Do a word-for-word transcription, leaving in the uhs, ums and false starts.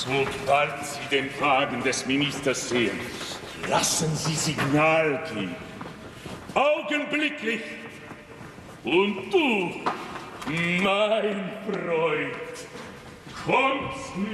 Sobald Sie den Wagen des Ministers sehen, lassen Sie Signal geben. Augenblicklich. Und du, mein Freund, kommst mit.